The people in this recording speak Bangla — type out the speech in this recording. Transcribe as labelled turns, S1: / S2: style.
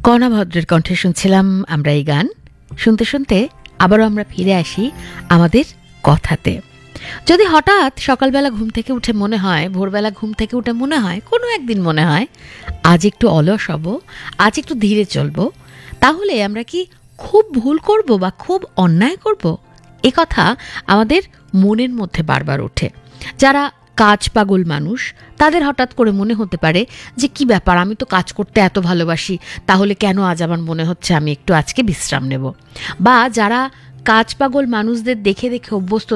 S1: কণা ভদ্রের কণ্ঠে শুনছিলাম আমরা এই গান। শুনতে শুনতে আবারও আমরা ফিরে আসি আমাদের কথাতে। যদি হঠাৎ সকালবেলা ঘুম থেকে উঠে মনে হয়, ভোরবেলা ঘুম থেকে উঠে মনে হয়, কোনো একদিন মনে হয় আজ একটু অলস হব, আজ একটু ধীরে চলবো, তাহলে আমরা কি খুব ভুল করব বা খুব অন্যায় করব? এ কথা আমাদের মনের মধ্যে বারবার ওঠে। যারা কাজ পাগল মানুষ, তাদের হঠাৎ করে মনে হতে পারে যে কি ব্যাপার, আমি তো কাজ করতে এত ভালোবাসি, তাহলে কেন আজ আমার মনে হচ্ছে আমি একটু আজকে বিশ্রাম নেব। বা যারা কাজ পাগল মানুষদের দেখে দেখে অভ্যস্ত,